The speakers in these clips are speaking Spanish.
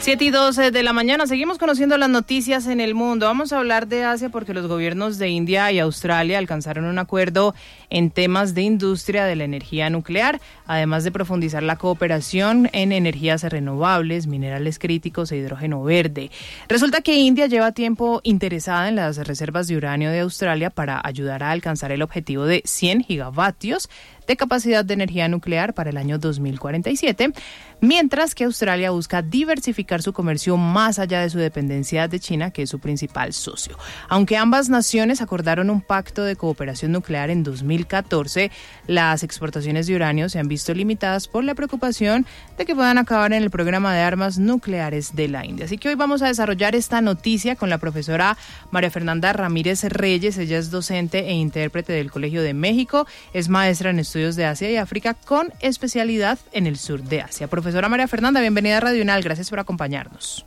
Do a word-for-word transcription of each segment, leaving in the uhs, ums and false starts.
Siete y doce de la mañana, seguimos conociendo las noticias en el mundo. Vamos a hablar de Asia porque los gobiernos de India y Australia alcanzaron un acuerdo en temas de industria de la energía nuclear, además de profundizar la cooperación en energías renovables, minerales críticos e hidrógeno verde. Resulta que India lleva tiempo interesada en las reservas de uranio de Australia para ayudar a alcanzar el objetivo de cien gigavatios de capacidad de energía nuclear para el año dos mil cuarenta y siete, mientras que Australia busca diversificar su comercio más allá de su dependencia de China, que es su principal socio. Aunque ambas naciones acordaron un pacto de cooperación nuclear en dos mil catorce, las exportaciones de uranio se han visto limitadas por la preocupación de que puedan acabar en el programa de armas nucleares de la India. Así que hoy vamos a desarrollar esta noticia con la profesora María Fernanda Ramírez Reyes. Ella es docente e intérprete del Colegio de México, es maestra en estudios de Asia y África con especialidad en el sur de Asia. Profesora María Fernanda, bienvenida a Radio Unal, gracias por acompañarnos.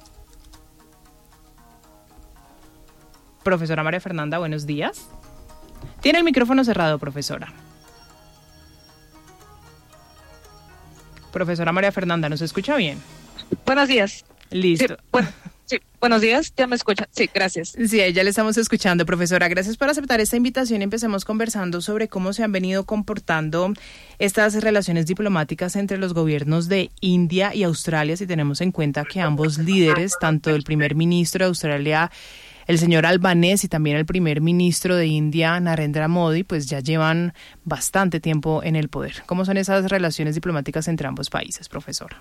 Profesora María Fernanda, buenos días. Tiene el micrófono cerrado, profesora. Profesora María Fernanda, ¿nos escucha bien? Buenos días. Listo. Sí, bueno, sí, buenos días, ¿ya me escuchan? Sí, gracias. Sí, ya le estamos escuchando, profesora. Gracias por aceptar esta invitación. Empecemos conversando sobre cómo se han venido comportando estas relaciones diplomáticas entre los gobiernos de India y Australia, si tenemos en cuenta que ambos líderes, tanto el primer ministro de Australia, el señor Albanese, y también el primer ministro de India, Narendra Modi, pues ya llevan bastante tiempo en el poder. ¿Cómo son esas relaciones diplomáticas entre ambos países, profesora?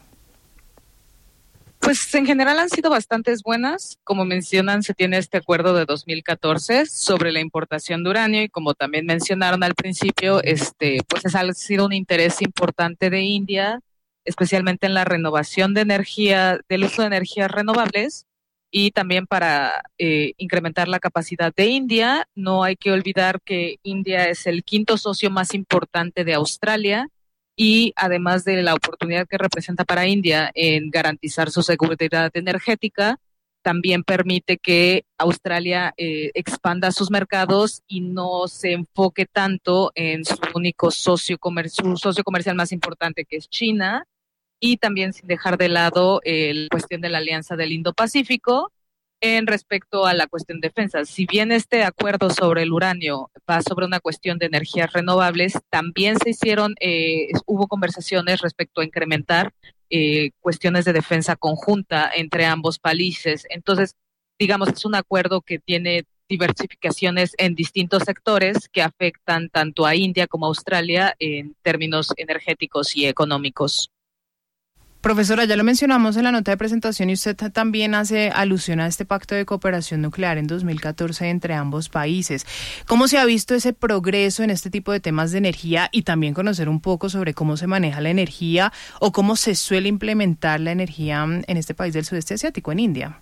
Pues en general han sido bastante buenas. Como mencionan, se tiene este acuerdo de dos mil catorce sobre la importación de uranio y como también mencionaron al principio, este, pues ha sido un interés importante de India, especialmente en la renovación de energía, del uso de energías renovables y también para eh, incrementar la capacidad de India. No hay que olvidar que India es el quinto socio más importante de Australia, y además de la oportunidad que representa para India en garantizar su seguridad energética, también permite que Australia eh, expanda sus mercados y no se enfoque tanto en su único socio, comer- su socio comercial más importante, que es China, y también sin dejar de lado eh, la cuestión de la Alianza del Indo-Pacífico en respecto a la cuestión de defensa. Si bien este acuerdo sobre el uranio va sobre una cuestión de energías renovables, también se hicieron, eh, hubo conversaciones respecto a incrementar eh, cuestiones de defensa conjunta entre ambos países. Entonces, digamos, es un acuerdo que tiene diversificaciones en distintos sectores que afectan tanto a India como a Australia en términos energéticos y económicos. Profesora, ya lo mencionamos en la nota de presentación y usted también hace alusión a este pacto de cooperación nuclear en dos mil catorce entre ambos países. ¿Cómo se ha visto ese progreso en este tipo de temas de energía y también conocer un poco sobre cómo se maneja la energía o cómo se suele implementar la energía en este país del sudeste asiático, en India?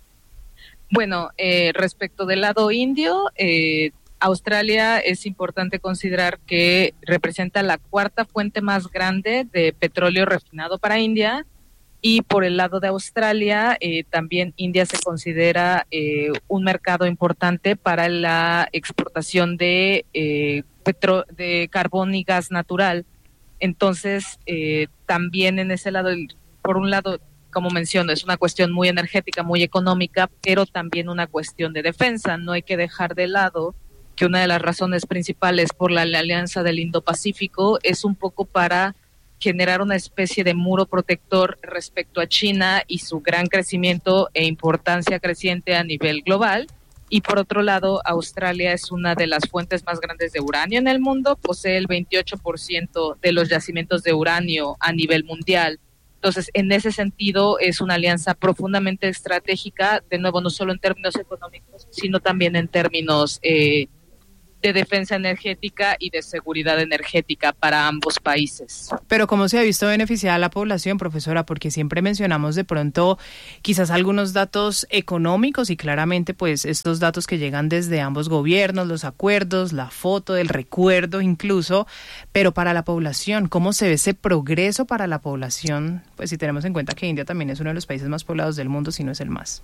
Bueno, eh, respecto del lado indio, eh, Australia es importante considerar que representa la cuarta fuente más grande de petróleo refinado para India, y por el lado de Australia eh, también India se considera eh, un mercado importante para la exportación de, eh, petro- de carbón y gas natural. Entonces, eh, también en ese lado, por un lado, como menciono, es una cuestión muy energética, muy económica, pero también una cuestión de defensa. No hay que dejar de lado que una de las razones principales por la, la Alianza del Indo-Pacífico es un poco para generar una especie de muro protector respecto a China y su gran crecimiento e importancia creciente a nivel global. Y por otro lado, Australia es una de las fuentes más grandes de uranio en el mundo, posee el veintiocho por ciento de los yacimientos de uranio a nivel mundial. Entonces, en ese sentido, es una alianza profundamente estratégica, de nuevo, no solo en términos económicos, sino también en términos eh, de defensa energética y de seguridad energética para ambos países. Pero ¿cómo se ha visto beneficiada la población, profesora? Porque siempre mencionamos de pronto quizás algunos datos económicos y claramente pues estos datos que llegan desde ambos gobiernos, los acuerdos, la foto del recuerdo incluso, pero para la población, ¿cómo se ve ese progreso para la población? Pues si tenemos en cuenta que India también es uno de los países más poblados del mundo, si no es el más.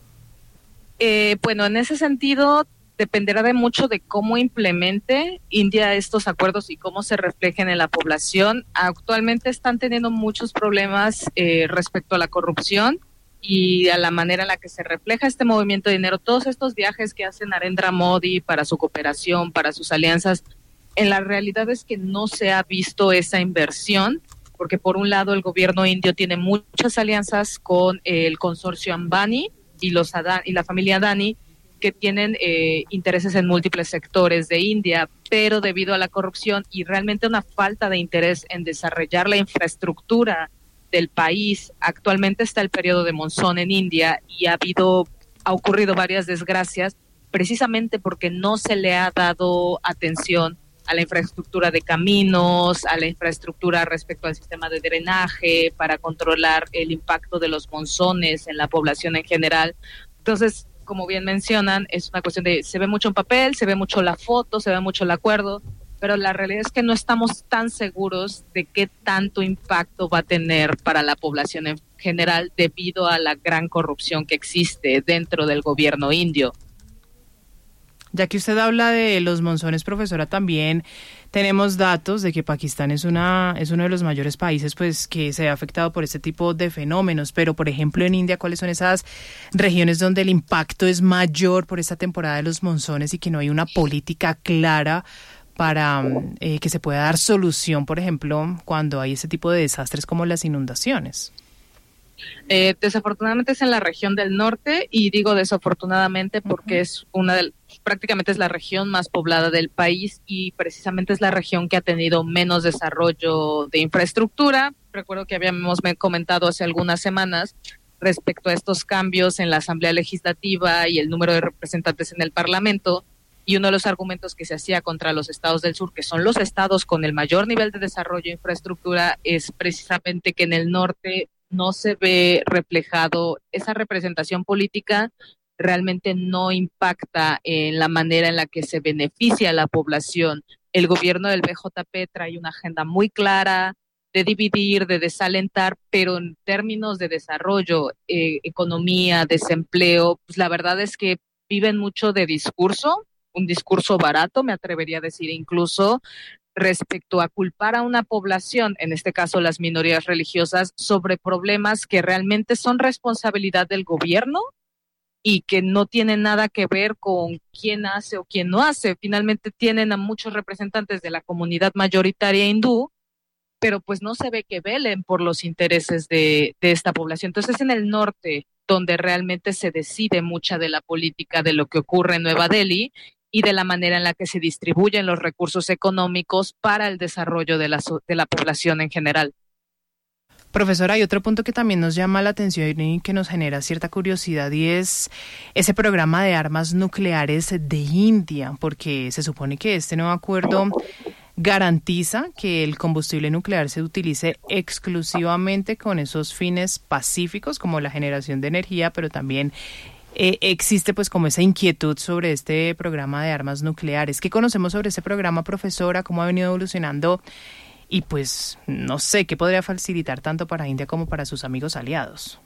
Eh, bueno, en ese sentido, dependerá de mucho de cómo implemente India estos acuerdos y cómo se reflejen en la población. Actualmente están teniendo muchos problemas eh, respecto a la corrupción y a la manera en la que se refleja este movimiento de dinero, todos estos viajes que hace Narendra Modi para su cooperación, para sus alianzas, en la realidad es que no se ha visto esa inversión, porque por un lado el gobierno indio tiene muchas alianzas con el consorcio Ambani y, los Adani, y la familia Adani, que tienen eh, intereses en múltiples sectores de India, pero debido a la corrupción y realmente una falta de interés en desarrollar la infraestructura del país, actualmente está el periodo de monzón en India y ha habido, ha ocurrido varias desgracias precisamente porque no se le ha dado atención a la infraestructura de caminos, a la infraestructura respecto al sistema de drenaje para controlar el impacto de los monzones en la población en general. Entonces, como bien mencionan, es una cuestión de, se ve mucho en papel, se ve mucho la foto, se ve mucho el acuerdo, pero la realidad es que no estamos tan seguros de qué tanto impacto va a tener para la población en general debido a la gran corrupción que existe dentro del gobierno indio. Ya que usted habla de los monzones, profesora, también tenemos datos de que Pakistán es una es uno de los mayores países pues que se ha afectado por este tipo de fenómenos, pero por ejemplo en India, ¿cuáles son esas regiones donde el impacto es mayor por esta temporada de los monzones y que no hay una política clara para eh, que se pueda dar solución, por ejemplo, cuando hay ese tipo de desastres como las inundaciones? Eh, desafortunadamente es en la región del norte, y digo desafortunadamente porque uh-huh. es una de, prácticamente es la región más poblada del país y precisamente es la región que ha tenido menos desarrollo de infraestructura. Recuerdo que habíamos comentado hace algunas semanas respecto a estos cambios en la Asamblea Legislativa y el número de representantes en el Parlamento, y uno de los argumentos que se hacía contra los estados del sur, que son los estados con el mayor nivel de desarrollo de infraestructura, es precisamente que en el norte no se ve reflejado esa representación política, realmente no impacta en la manera en la que se beneficia a la población. El gobierno del B J P trae una agenda muy clara de dividir, de desalentar, pero en términos de desarrollo, eh, economía, desempleo, pues la verdad es que viven mucho de discurso, un discurso barato, me atrevería a decir incluso, respecto a culpar a una población, en este caso las minorías religiosas, sobre problemas que realmente son responsabilidad del gobierno y que no tienen nada que ver con quién hace o quién no hace. Finalmente tienen a muchos representantes de la comunidad mayoritaria hindú, pero pues no se ve que velen por los intereses de, de esta población. Entonces es en el norte donde realmente se decide mucha de la política de lo que ocurre en Nueva Delhi y de la manera en la que se distribuyen los recursos económicos para el desarrollo de la, de la población en general. Profesora, hay otro punto que también nos llama la atención y que nos genera cierta curiosidad, y es ese programa de armas nucleares de India, porque se supone que este nuevo acuerdo garantiza que el combustible nuclear se utilice exclusivamente con esos fines pacíficos como la generación de energía, pero también Eh, existe pues como esa inquietud sobre este programa de armas nucleares. ¿Qué conocemos sobre este programa, profesora? ¿Cómo ha venido evolucionando? Y pues no sé, ¿qué podría facilitar tanto para India como para sus amigos aliados?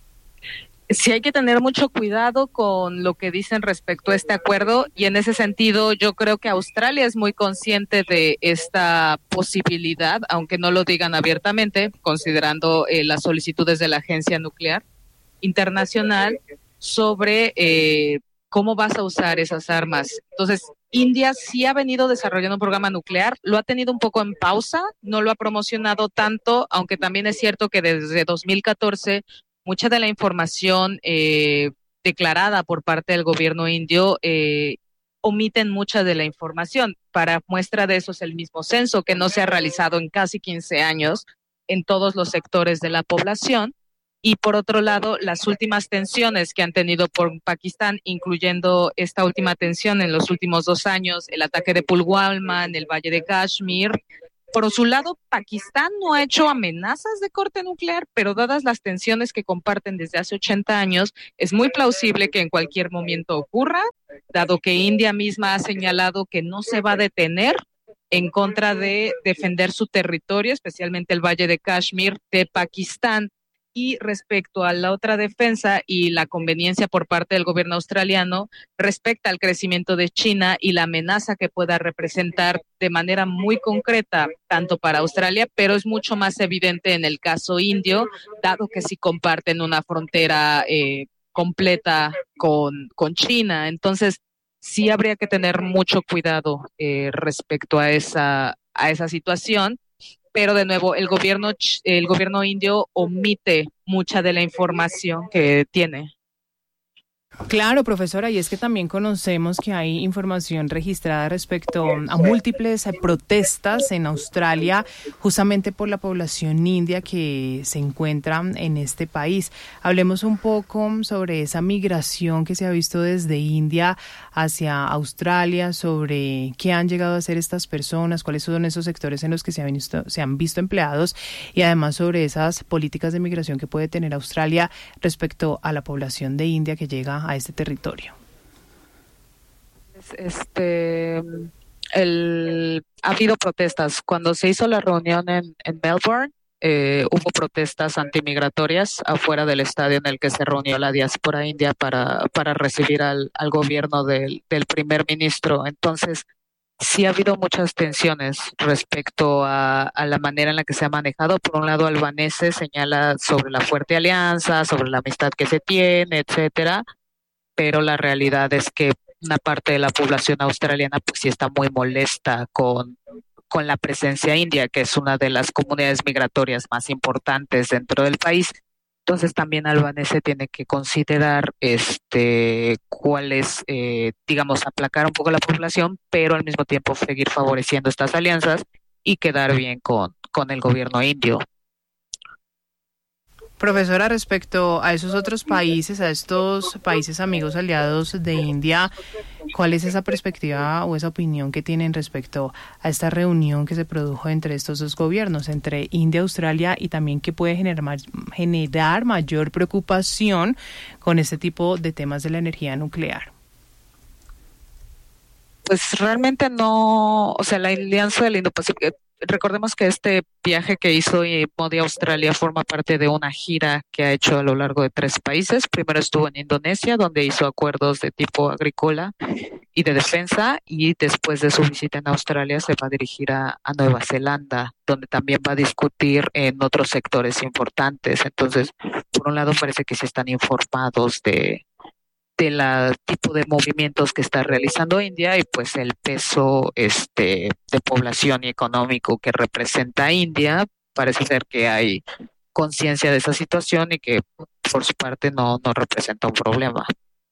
Sí, hay que tener mucho cuidado con lo que dicen respecto a este acuerdo, y en ese sentido yo creo que Australia es muy consciente de esta posibilidad, aunque no lo digan abiertamente, considerando eh, las solicitudes de la Agencia Nuclear Internacional sobre eh, cómo vas a usar esas armas. Entonces, India sí ha venido desarrollando un programa nuclear, lo ha tenido un poco en pausa, no lo ha promocionado tanto, aunque también es cierto que desde dos mil catorce mucha de la información eh, declarada por parte del gobierno indio eh, omiten mucha de la información. Para muestra de eso es el mismo censo que no se ha realizado en casi quince años en todos los sectores de la población. Y por otro lado, las últimas tensiones que han tenido por Pakistán, incluyendo esta última tensión en los últimos dos años, el ataque de Pulwama en el Valle de Kashmir. Por su lado, Pakistán no ha hecho amenazas de corte nuclear, pero dadas las tensiones que comparten desde hace ochenta años, es muy plausible que en cualquier momento ocurra, dado que India misma ha señalado que no se va a detener en contra de defender su territorio, especialmente el Valle de Kashmir de Pakistán. Y respecto a la otra defensa y la conveniencia por parte del gobierno australiano, respecto al crecimiento de China y la amenaza que pueda representar de manera muy concreta, tanto para Australia, pero es mucho más evidente en el caso indio, dado que sí comparten una frontera eh, completa con, con China. Entonces, sí habría que tener mucho cuidado eh, respecto a esa, a esa situación. Pero de nuevo, el gobierno, el gobierno indio omite mucha de la información que tiene. Claro, profesora, y es que también conocemos que hay información registrada respecto a múltiples protestas en Australia, justamente por la población india que se encuentra en este país. Hablemos un poco sobre esa migración que se ha visto desde India hacia Australia, sobre qué han llegado a hacer estas personas, cuáles son esos sectores en los que se han visto, se han visto empleados, y además sobre esas políticas de migración que puede tener Australia respecto a la población de India que llega a este territorio. Este, el, ha habido protestas. Cuando se hizo la reunión en, en Melbourne, eh, hubo protestas antimigratorias afuera del estadio en el que se reunió la diáspora india para, para recibir al, al gobierno del, del primer ministro. Entonces, sí ha habido muchas tensiones respecto a, a la manera en la que se ha manejado. Por un lado, Albanese señala sobre la fuerte alianza, sobre la amistad que se tiene, etcétera, pero la realidad es que una parte de la población australiana pues sí está muy molesta con, con la presencia india, que es una de las comunidades migratorias más importantes dentro del país. Entonces también Albanese tiene que considerar este cuál es, eh, digamos, aplacar un poco la población, pero al mismo tiempo seguir favoreciendo estas alianzas y quedar bien con, con el gobierno indio. Profesora, respecto a esos otros países, a estos países amigos aliados de India, ¿cuál es esa perspectiva o esa opinión que tienen respecto a esta reunión que se produjo entre estos dos gobiernos, entre India y Australia, y también que puede generar, generar mayor preocupación con este tipo de temas de la energía nuclear? Pues realmente no, o sea, la alianza del Indo-Pacífico, recordemos que este viaje que hizo Modi a Australia forma parte de una gira que ha hecho a lo largo de tres países. Primero estuvo en Indonesia, donde hizo acuerdos de tipo agrícola y de defensa, y después de su visita en Australia se va a dirigir a, a Nueva Zelanda, donde también va a discutir en otros sectores importantes. Entonces, por un lado parece que sí están informados de del tipo de movimientos que está realizando India y pues el peso este de población y económico que representa India. Parece ser que hay conciencia de esa situación y que por su parte no, no representa un problema.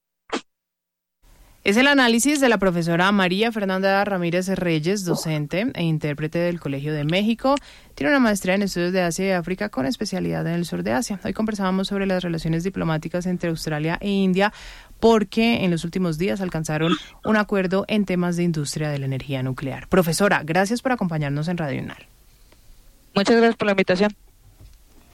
Es el análisis de la profesora María Fernanda Ramírez Reyes, docente e intérprete del Colegio de México. Tiene una maestría en estudios de Asia y África con especialidad en el sur de Asia. Hoy conversábamos sobre las relaciones diplomáticas entre Australia e India porque en los últimos días alcanzaron un acuerdo en temas de industria de la energía nuclear. Profesora, gracias por acompañarnos en Radio UNAL. Muchas gracias por la invitación.